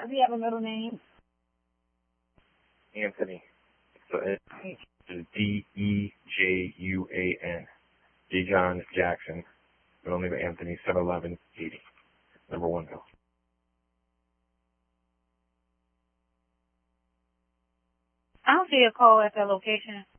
Does he have a middle name? Anthony. So it's D-E-J-U-A-N. Dejon Jackson. Middle name Anthony, 71180. Number 1 Hill. I don't see a call at that location.